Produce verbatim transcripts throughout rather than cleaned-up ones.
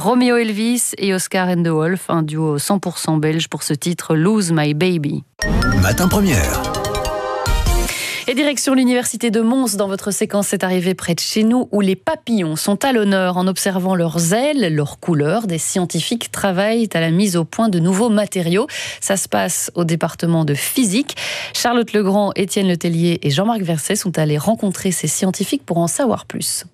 Romeo Elvis et Oscar and the Wolf, un duo cent pour cent belge pour ce titre Lose My Baby. Matin Première. Et direction l'université de Mons, dans votre séquence C'est arrivé près de chez nous, où les papillons sont à l'honneur en observant leurs ailes, leurs couleurs. Des scientifiques travaillent à la mise au point de nouveaux matériaux. Ça se passe au département de physique. Charlotte Legrand, Étienne Letellier et Jean-Marc Verset sont allés rencontrer ces scientifiques pour en savoir plus.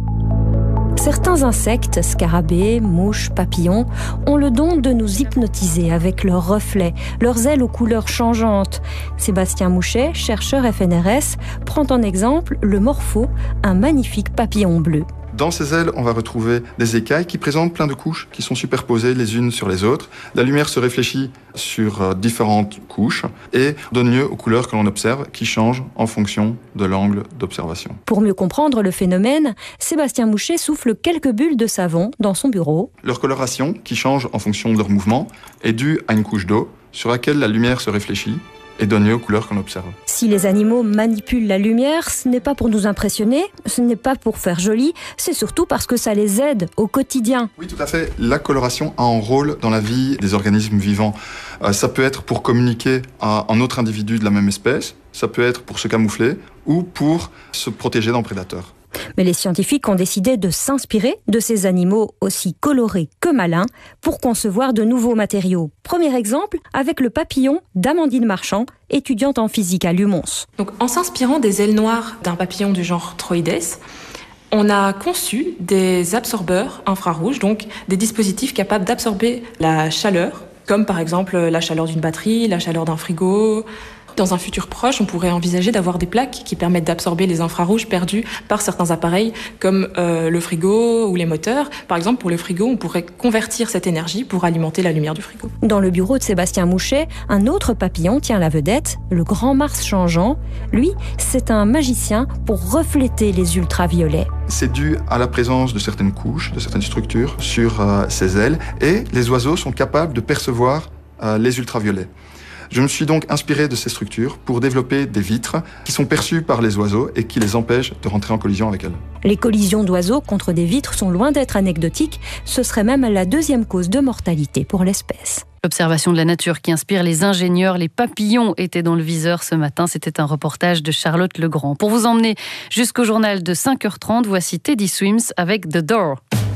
Certains insectes, scarabées, mouches, papillons, ont le don de nous hypnotiser avec leurs reflets, leurs ailes aux couleurs changeantes. Sébastien Mouchet, chercheur F N R S, prend en exemple le morpho, un magnifique papillon bleu. Dans ces ailes, on va retrouver des écailles qui présentent plein de couches qui sont superposées les unes sur les autres. La lumière se réfléchit sur différentes couches et donne lieu aux couleurs que l'on observe qui changent en fonction de l'angle d'observation. Pour mieux comprendre le phénomène, Sébastien Mouchet souffle quelques bulles de savon dans son bureau. Leur coloration, qui change en fonction de leur mouvement, est due à une couche d'eau sur laquelle la lumière se réfléchit et donne lieu aux couleurs qu'on observe. Si les animaux manipulent la lumière, ce n'est pas pour nous impressionner, ce n'est pas pour faire joli, c'est surtout parce que ça les aide au quotidien. Oui, tout à fait. La coloration a un rôle dans la vie des organismes vivants. Euh, ça peut être pour communiquer à un autre individu de la même espèce, ça peut être pour se camoufler ou pour se protéger d'un prédateur. Mais les scientifiques ont décidé de s'inspirer de ces animaux aussi colorés que malins pour concevoir de nouveaux matériaux. Premier exemple avec le papillon d'Amandine Marchand, étudiante en physique à l'U Mons. Donc, en s'inspirant des ailes noires d'un papillon du genre Troides, on a conçu des absorbeurs infrarouges, donc des dispositifs capables d'absorber la chaleur, comme par exemple la chaleur d'une batterie, la chaleur d'un frigo. Dans un futur proche, on pourrait envisager d'avoir des plaques qui permettent d'absorber les infrarouges perdus par certains appareils comme euh, le frigo ou les moteurs. Par exemple, pour le frigo, on pourrait convertir cette énergie pour alimenter la lumière du frigo. Dans le bureau de Sébastien Mouchet, un autre papillon tient la vedette, le grand Mars changeant. Lui, c'est un magicien pour refléter les ultraviolets. C'est dû à la présence de certaines couches, de certaines structures sur euh, ses ailes, et les oiseaux sont capables de percevoir euh, les ultraviolets. Je me suis donc inspiré de ces structures pour développer des vitres qui sont perçues par les oiseaux et qui les empêchent de rentrer en collision avec elles. Les collisions d'oiseaux contre des vitres sont loin d'être anecdotiques. Ce serait même la deuxième cause de mortalité pour l'espèce. L'observation de la nature qui inspire les ingénieurs, les papillons étaient dans le viseur ce matin. C'était un reportage de Charlotte Legrand. Pour vous emmener jusqu'au journal de cinq heures trente, voici Teddy Swims avec The Door.